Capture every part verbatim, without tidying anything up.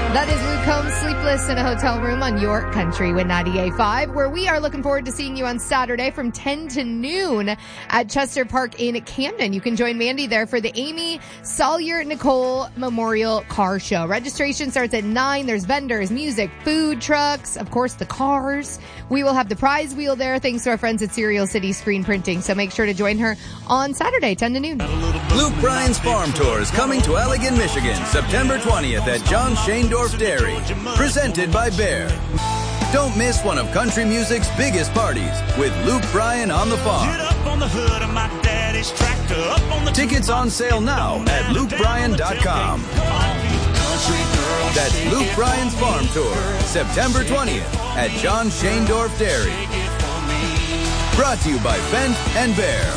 That is Luke Combs, Sleepless in a Hotel Room on York Country with ninety-eight point five, where we are looking forward to seeing you on Saturday from ten to noon at Chester Park in Camden. You can join Mandy there for the Amy Sawyer Nicole Memorial Car Show. Registration starts at nine. There's vendors, music, food trucks, of course, the cars. We will have the prize wheel there thanks to our friends at Serial City Screen Printing. So make sure to join her on Saturday, ten to noon. Luke Bryan's Farm Tour is coming to Allegan, Michigan, September twentieth at John Shaindorf Dairy, presented by Bear. Don't miss one of country music's biggest parties with Luke Bryan on the farm. Tickets on sale now at luke bryan dot com. That's Luke Bryan's Farm Tour, September twentieth at John Shaindorf Dairy. Brought to you by Fent and Bear.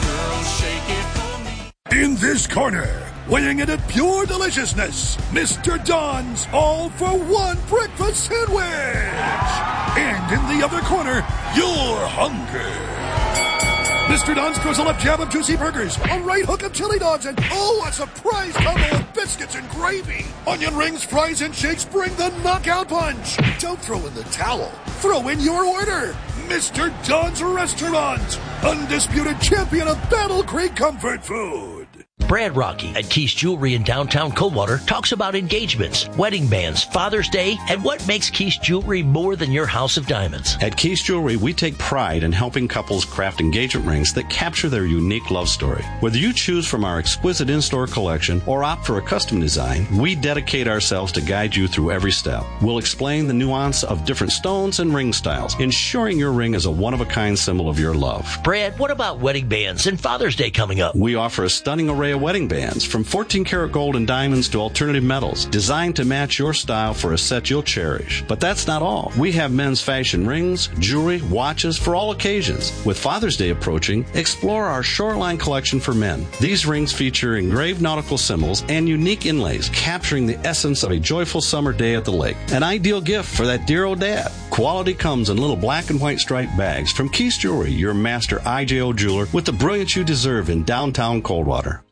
In this corner, weighing in at pure deliciousness, Mister Don's all-for-one breakfast sandwich. And in the other corner, your hunger. Mister Don's drizzle up jab of juicy burgers, a right hook of chili dogs, and oh, a surprise combo of biscuits and gravy. Onion rings, fries, and shakes bring the knockout punch. Don't throw in the towel. Throw in your order. Mister Don's Restaurant, undisputed champion of Battle Creek comfort food. Brad Rocky at Keith's Jewelry in downtown Coldwater talks about engagements, wedding bands, Father's Day, and what makes Keith's Jewelry more than your house of diamonds. At Keith's Jewelry, we take pride in helping couples craft engagement rings that capture their unique love story. Whether you choose from our exquisite in-store collection or opt for a custom design, we dedicate ourselves to guide you through every step. We'll explain the nuance of different stones and ring styles, ensuring your ring is a one-of-a-kind symbol of your love. Brad, what about wedding bands and Father's Day coming up? We offer a stunning array of wedding bands, from fourteen karat gold and diamonds to alternative metals, designed to match your style for a set you'll cherish. But that's not all. We have men's fashion rings, jewelry, watches for all occasions. With Father's Day approaching, explore our Shoreline collection for men. These rings feature engraved nautical symbols and unique inlays, capturing the essence of a joyful summer day at the lake. An ideal gift for that dear old dad. Quality comes in little black and white striped bags from Keith's Jewelry, your master I J O jeweler with the brilliance you deserve in downtown Coldwater.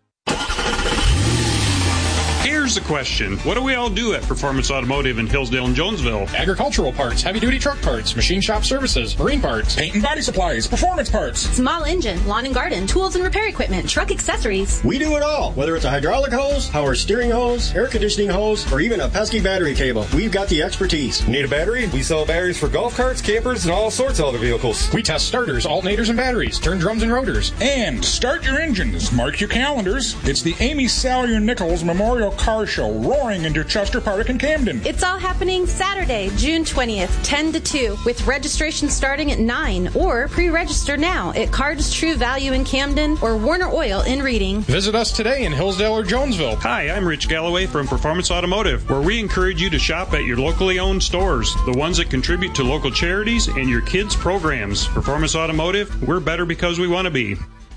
Here's the question. What do we all do at Performance Automotive in Hillsdale and Jonesville? Agricultural parts, heavy-duty truck parts, machine shop services, marine parts, paint and body supplies, performance parts. Small engine, lawn and garden, tools and repair equipment, truck accessories. We do it all. Whether it's a hydraulic hose, power steering hose, air conditioning hose, or even a pesky battery cable, we've got the expertise. Need a battery? We sell batteries for golf carts, campers, and all sorts of other vehicles. We test starters, alternators, and batteries, turn drums and rotors. And start your engines. Mark your calendars. It's the Amy Sawyer Nichols Memorial Car Show, roaring into Chester Park in Camden. It's all happening Saturday, June twentieth, ten to two, with registration starting at nine, or pre-register now at Cards True Value in Camden or Warner Oil in Reading. Visit us today in Hillsdale or Jonesville. Hi, I'm Rich Galloway from Performance Automotive, where we encourage you to shop at your locally owned stores, the ones that contribute to local charities and your kids' programs. Performance Automotive, we're better because we want to be.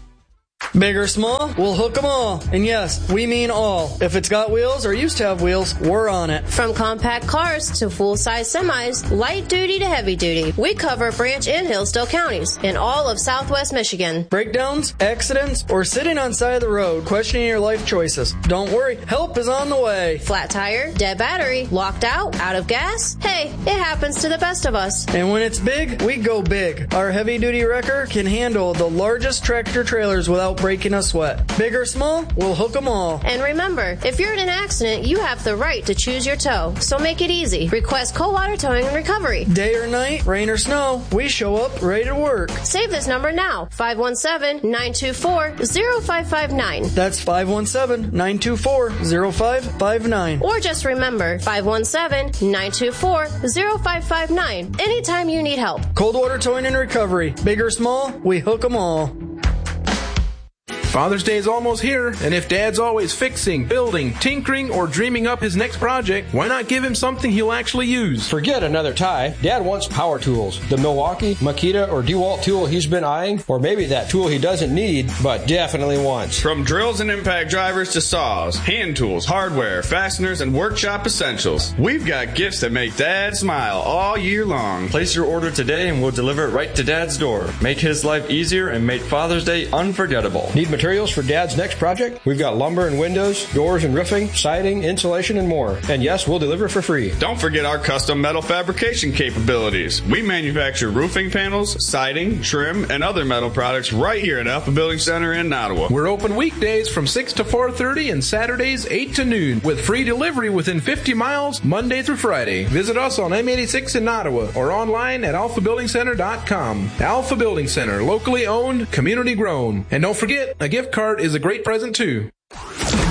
Big or small, we'll hook them all. And yes, we mean all. If it's got wheels or used to have wheels, we're on it. From compact cars to full-size semis, light duty to heavy duty, we cover Branch and Hillsdale counties in all of Southwest Michigan. Breakdowns, accidents, or sitting on side of the road questioning your life choices. Don't worry, help is on the way. Flat tire, dead battery, locked out, out of gas. Hey, it happens to the best of us. And when it's big, we go big. Our heavy-duty wrecker can handle the largest tractor trailers without breaking a sweat. Big or small, we'll hook them all. And remember, if you're in an accident, you have the right to choose your tow. So make it easy. Request Coldwater Towing and Recovery. Day or night, rain or snow, we show up ready to work. Save this number now, five one seven, nine two four, zero five five nine. That's five one seven, nine two four, zero five five nine. Or just remember, five one seven, nine two four, zero five five nine. Anytime you need help. Coldwater Towing and Recovery. Big or small, we hook them all. Father's Day is almost here, and if Dad's always fixing, building, tinkering, or dreaming up his next project, why not give him something he'll actually use? Forget another tie. Dad wants power tools. The Milwaukee, Makita, or DeWalt tool he's been eyeing, or maybe that tool he doesn't need, but definitely wants. From drills and impact drivers to saws, hand tools, hardware, fasteners, and workshop essentials, we've got gifts that make Dad smile all year long. Place your order today and we'll deliver it right to Dad's door. Make his life easier and make Father's Day unforgettable. Need materials for Dad's next project? We've got lumber and windows, doors and roofing, siding, insulation, and more. And yes, we'll deliver for free. Don't forget our custom metal fabrication capabilities. We manufacture roofing panels, siding, trim, and other metal products right here at Alpha Building Center in Ottawa. We're open weekdays from six to four thirty and Saturdays eight to noon with free delivery within fifty miles Monday through Friday. Visit us on M eighty-six in Ottawa or online at alpha building center dot com. Alpha Building Center, locally owned, community grown. And don't forget, a gift card is a great present too.